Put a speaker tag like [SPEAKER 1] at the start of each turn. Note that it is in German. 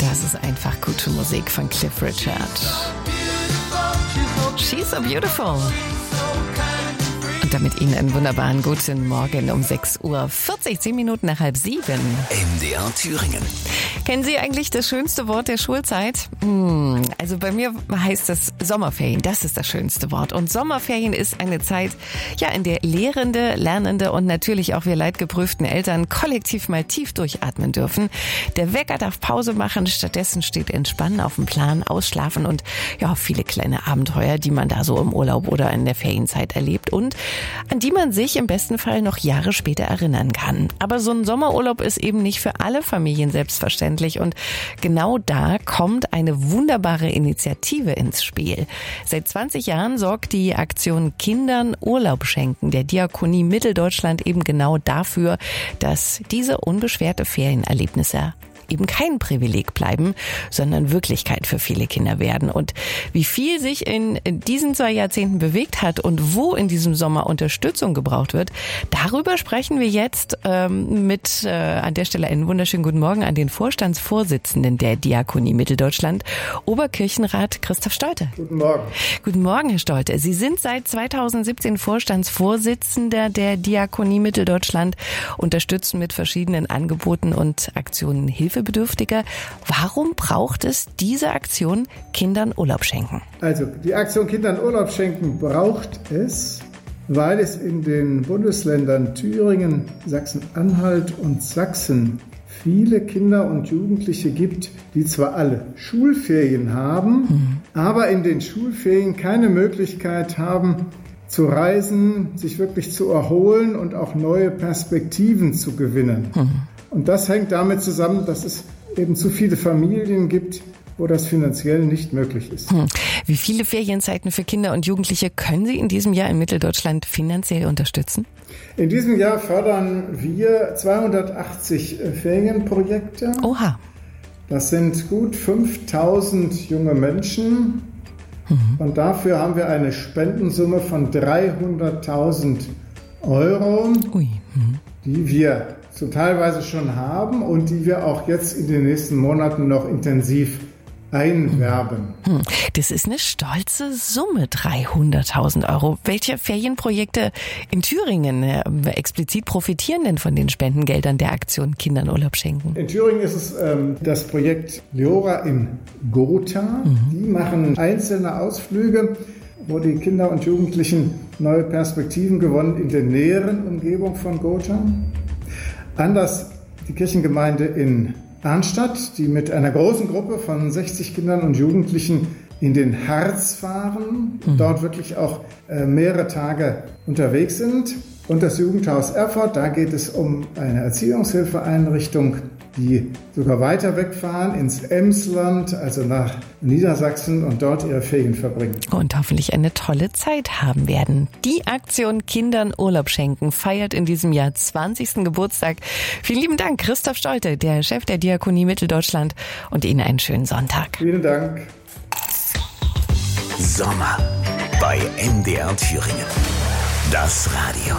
[SPEAKER 1] Das ist einfach gute Musik von Cliff Richard. She's so beautiful. Und damit Ihnen einen wunderbaren guten Morgen um 6:40 Uhr, 10 Minuten nach 6:30.
[SPEAKER 2] MDR Thüringen.
[SPEAKER 1] Kennen Sie eigentlich das schönste Wort der Schulzeit? Also bei mir heißt das Sommerferien. Das ist das schönste Wort. Und Sommerferien ist eine Zeit, ja, in der Lehrende, Lernende und natürlich auch wir leidgeprüften Eltern kollektiv mal tief durchatmen dürfen. Der Wecker darf Pause machen. Stattdessen steht Entspannen auf dem Plan, Ausschlafen und ja, viele kleine Abenteuer, die man da so im Urlaub oder in der Ferienzeit erlebt und an die man sich im besten Fall noch Jahre später erinnern kann. Aber so ein Sommerurlaub ist eben nicht für alle Familien selbstverständlich. Und genau da kommt eine wunderbare Initiative ins Spiel. Seit 20 Jahren sorgt die Aktion Kindern Urlaub schenken der Diakonie Mitteldeutschland eben genau dafür, dass diese unbeschwerte Ferienerlebnisse eben kein Privileg bleiben, sondern Wirklichkeit für viele Kinder werden. Und wie viel sich in diesen 2 Jahrzehnten bewegt hat und wo in diesem Sommer Unterstützung gebraucht wird, darüber sprechen wir jetzt mit an der Stelle einen wunderschönen guten Morgen an den Vorstandsvorsitzenden der Diakonie Mitteldeutschland, Oberkirchenrat Christoph Stolte.
[SPEAKER 3] Guten Morgen.
[SPEAKER 1] Guten Morgen, Herr Stolte. Sie sind seit 2017 Vorstandsvorsitzender der Diakonie Mitteldeutschland, unterstützen mit verschiedenen Angeboten und Aktionen Hilfebedürftige. Warum braucht es diese Aktion Kindern Urlaub schenken?
[SPEAKER 3] Also die Aktion Kindern Urlaub schenken braucht es, weil es in den Bundesländern Thüringen, Sachsen-Anhalt und Sachsen viele Kinder und Jugendliche gibt, die zwar alle Schulferien haben, aber in den Schulferien keine Möglichkeit haben, zu reisen, sich wirklich zu erholen und auch neue Perspektiven zu gewinnen. Und das hängt damit zusammen, dass es eben zu viele Familien gibt, wo das finanziell nicht möglich ist.
[SPEAKER 1] Wie viele Ferienzeiten für Kinder und Jugendliche können Sie in diesem Jahr in Mitteldeutschland finanziell unterstützen?
[SPEAKER 3] In diesem Jahr fördern wir 280 Ferienprojekte.
[SPEAKER 1] Oha.
[SPEAKER 3] Das sind gut 5.000 junge Menschen. Und dafür haben wir eine Spendensumme von 300.000 Euro, die wir so teilweise schon haben und die wir auch jetzt in den nächsten Monaten noch intensiv einwerben.
[SPEAKER 1] Das ist eine stolze Summe, 300.000 Euro. Welche Ferienprojekte in Thüringen explizit profitieren denn von den Spendengeldern der Aktion Kindern Urlaub schenken?
[SPEAKER 3] In Thüringen ist es das Projekt Leora in Gotha. Die machen einzelne Ausflüge, wo die Kinder und Jugendlichen neue Perspektiven gewonnen in der näheren Umgebung von Gotha. Anders die Kirchengemeinde in Arnstadt, die mit einer großen Gruppe von 60 Kindern und Jugendlichen in den Harz fahren, dort wirklich auch mehrere Tage unterwegs sind. Und das Jugendhaus Erfurt, da geht es um eine Erziehungshilfeeinrichtung, die sogar weiter wegfahren ins Emsland, also nach Niedersachsen und dort ihre Ferien verbringen.
[SPEAKER 1] Und hoffentlich eine tolle Zeit haben werden. Die Aktion Kindern Urlaub schenken feiert in diesem Jahr 20. Geburtstag. Vielen lieben Dank, Christoph Stolte, der Chef der Diakonie Mitteldeutschland, und Ihnen einen schönen Sonntag.
[SPEAKER 3] Vielen Dank.
[SPEAKER 2] Sommer bei MDR Thüringen. Das Radio.